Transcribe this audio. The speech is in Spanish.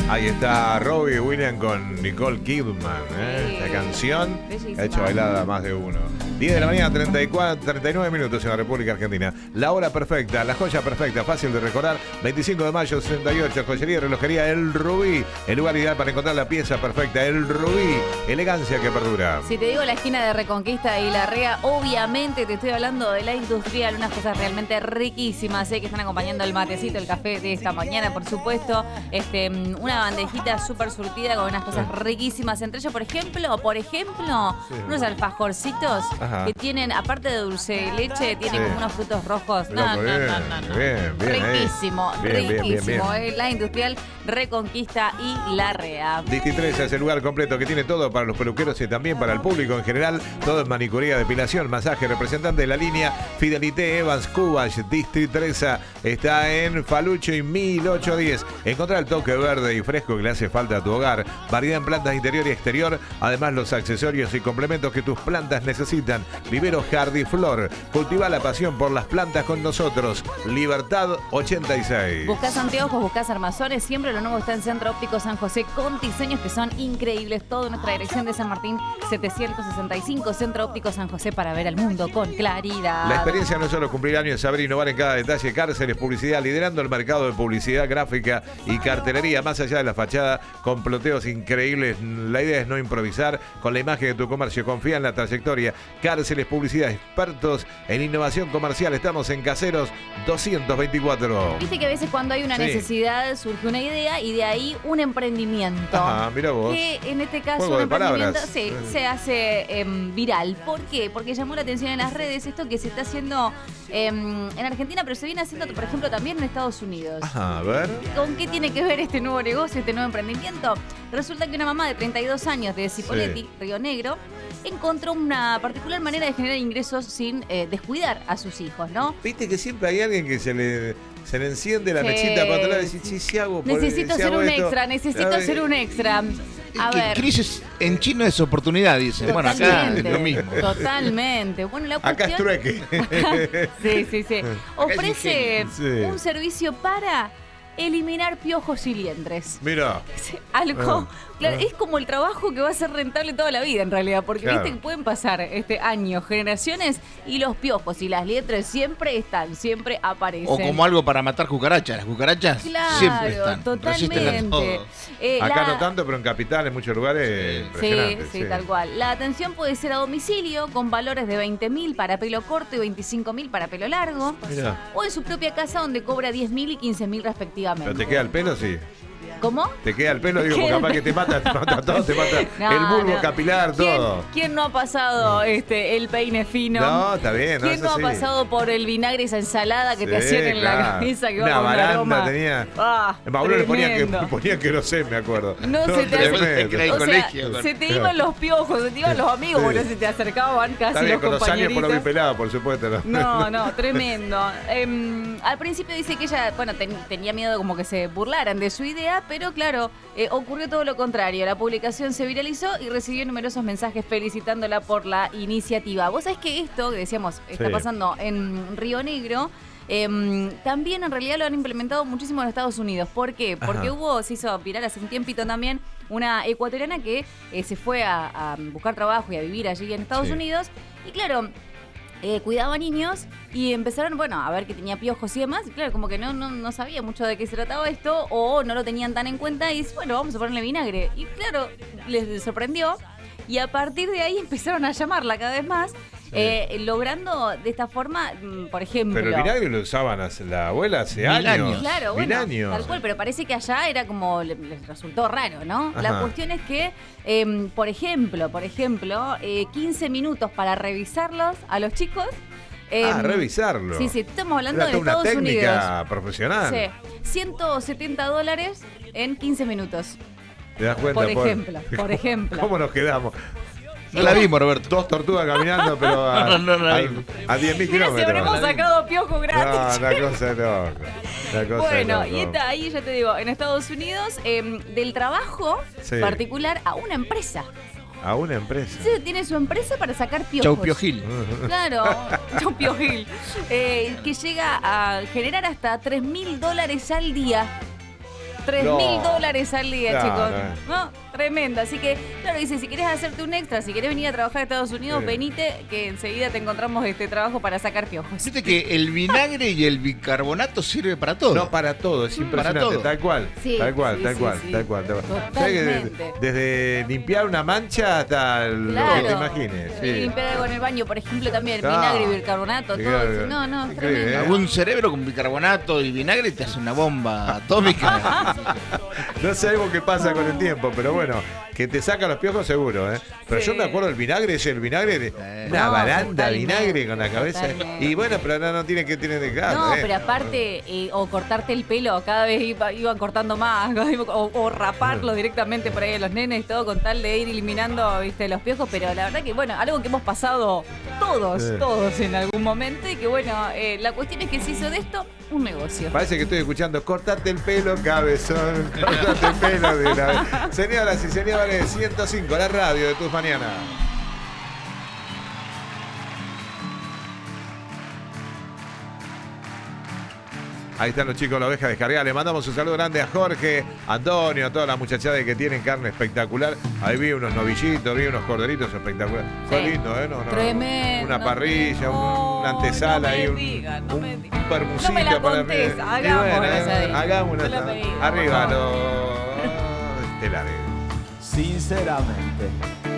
Ahí está Robbie Williams con Nicole Kidman. Esta canción bellísima. ha hecho bailada a más de uno. 10 de la mañana, 39 minutos en la República Argentina. La hora perfecta, la joya perfecta, fácil de recordar. 25 de mayo, 68, joyería y relojería El Rubí. El lugar ideal para encontrar la pieza perfecta. El Rubí, elegancia que perdura. Si te digo la esquina de Reconquista y Larrea, obviamente te estoy hablando de la industrial, unas cosas realmente riquísimas, que están acompañando el matecito, el café de esta mañana, por supuesto. Una bandejita súper surtida con unas cosas riquísimas. Entre ellos, por ejemplo, unos alfajorcitos que tienen, aparte de dulce de leche, tienen como unos frutos rojos. No. Bien, Riquísimo, riquísimo. Bien. La industrial Reconquista y Larrea. Distritresa es el lugar completo que tiene todo para los peluqueros y también para el público en general. Todo es manicuría, depilación, masaje. Representante de la línea Fidelité Evans Cubach. Distritresa está en Falucho y 1810. Encontrar el toque verde y fresco que le hace falta a tu hogar. Variedad en plantas interior y exterior. Además, los accesorios y complementos que tus plantas necesitan. Vivero Jardiflor. Cultiva la pasión por las plantas con nosotros. Libertad 86. Buscás anteojos, buscás armazones. Siempre lo nuevo está en Centro Óptico San José con diseños que son increíbles. Todo en nuestra dirección de San Martín 765. Centro Óptico San José para ver al mundo con claridad. La experiencia no es solo cumplir años, es saber innovar en cada detalle. Cárceles Publicidad, liderando el mercado de publicidad gráfica y cartelería. Más allá de la fachada, con ploteos increíbles. La idea es no improvisar con la imagen de tu comercio. Confía en la trayectoria. Cárceles Publicidad, expertos en innovación comercial. Estamos en Caseros 224. Viste que a veces cuando hay una necesidad surge una idea y de ahí un emprendimiento. Ajá, mira vos. Que en este caso Juego un de emprendimiento palabras. se hace viral. ¿Por qué? Porque llamó la atención en las redes esto que se está haciendo en Argentina, pero se viene haciendo, por ejemplo, también en Estados Unidos. Ajá, a ver. ¿Con qué tiene que ver este nuevo negocio, este nuevo emprendimiento? Resulta que una mamá de 32 años de Cipolletti, Río Negro, encontró una particular manera de generar ingresos sin descuidar a sus hijos, ¿no? Viste que siempre hay alguien que se le enciende la mechita para atrás y decir, si hago necesito si ser hago un esto, extra, necesito ser un extra. A ver. Crisis en China es oportunidad, dice. Bueno, acá es lo mismo. Totalmente. Bueno, la acá es cuestión... trueque. Sí. Ofrece Sí. un servicio para eliminar piojos y liendres. Mira. Algo, claro, es como el trabajo que va a ser rentable toda la vida en realidad, porque Claro. viste que pueden pasar años, generaciones, y los piojos y las liendres siempre están, siempre aparecen. O como algo para matar cucarachas. Las cucarachas siempre están. Resisten a Totalmente. todo. Acá no tanto, pero en capital, en muchos lugares, impresionante. Sí, tal cual. La atención puede ser a domicilio, con valores de 20.000 para pelo corto y 25.000 para pelo largo. Mirá. O en su propia casa, donde cobra 10.000 y 15.000 respectivamente. ¿Pero te queda el pelo? Sí. ¿Cómo? Te queda el pelo, digo, porque capaz que te mata todo, te mata No, el bulbo no. capilar, todo. ¿Quién no ha pasado el peine fino? No, está bien. ¿Quién eso no ha sí. pasado por el vinagre, esa ensalada que te Sí, hacían en la claro. cabeza que Una va con un baranda aroma? tenía. Ah, Mauro le tremendo. ponía que no sé, me acuerdo. No se te hace- tremendo. Era el O sea, colegio. se te iban los piojos, se te iban los amigos, Sí. bueno, se te acercaban casi Está bien, los con los años por lo bien compañeritos. pelado, por supuesto. No, tremendo. Al principio dice que ella, bueno, tenía miedo como que se burlaran de su idea, pero claro, ocurrió todo lo contrario. La publicación se viralizó y recibió numerosos mensajes felicitándola por la iniciativa. Vos sabés que esto, que decíamos, está Sí. pasando en Río Negro, también en realidad lo han implementado muchísimo en Estados Unidos. ¿Por qué? Porque se hizo viral hace un tiempito también una ecuatoriana que se fue a buscar trabajo y a vivir allí en Estados Sí. Unidos. Y claro, cuidaba niños y empezaron, a ver que tenía piojos y demás. Y claro, como que no sabía mucho de qué se trataba esto o no lo tenían tan en cuenta y bueno, vamos a ponerle vinagre. Y claro, les sorprendió y a partir de ahí empezaron a llamarla cada vez más, logrando de esta forma, por ejemplo... Pero el vinagre lo usaban la abuela hace 1000 años. Claro, Mil bueno, años. tal cual, pero parece que allá era como, les resultó raro, ¿no? Ajá. La cuestión es que, por ejemplo, 15 minutos para revisarlos a los chicos. Revisarlo. Sí, estamos hablando Era de toda una Estados técnica Unidos. profesional. Sí, $170 en 15 minutos. ¿Te das cuenta? Por ejemplo. ¿Cómo nos quedamos? No la vimos, Roberto. Dos tortugas caminando, pero a, No la a, vimos. a 10.000 Mira si kilómetros. habremos sacado piojo No, gratis. la cosa es loca. La cosa Bueno, es y está ahí, ya te digo, en Estados Unidos, del trabajo Sí. particular a una empresa. A una empresa. Entonces tiene su empresa para sacar piojos. Chau Piojil. Claro, Chau Piojil. Que llega a generar hasta $3.000 al día. $3.000 al día, chicos. No, tremendo. Así que, claro, dice, si querés hacerte un extra, si querés venir a trabajar a Estados Unidos, venite, que enseguida te encontramos trabajo para sacar piojos. Viste que el vinagre y el bicarbonato sirve para todo. No, para todo, es impresionante, todo. Tal cual. Sí, tal cual. Totalmente. Desde limpiar una mancha hasta lo que te imagines. Sí. Limpiar algo en el baño, por ejemplo, también vinagre y bicarbonato, todo. No, tremendo. Algún cerebro con bicarbonato y vinagre te hace una bomba atómica. No sabemos qué pasa con el tiempo, pero bueno, que te saca los piojos seguro, ¿eh? Pero yo me acuerdo del vinagre, una baranda de vinagre con la cabeza. Totalmente. Y bueno, pero no tiene que dejar. No, pero aparte, o cortarte el pelo, cada vez iban cortando más, o raparlo directamente por ahí a los nenes, todo con tal de ir eliminando, viste, los piojos. Pero la verdad que, bueno, algo que hemos pasado todos en algún momento, y que, bueno, la cuestión es que se hizo de esto un negocio. Parece que estoy escuchando, cortate el pelo, cabezón, cortate el pelo de una vez. Señoras y señores, 105, la radio de tus mañanas. Ahí están los chicos de la oveja descargada. Le mandamos un saludo grande a Jorge, Antonio, a toda la muchachada que tienen carne espectacular. Ahí vi unos novillitos, vi unos corderitos espectaculares. Fue lindo, ¿eh? Tremendo. Una parrilla, una antesala ahí, un permusito. No me la contés, hagamos una. Arriba los estelares. Sinceramente.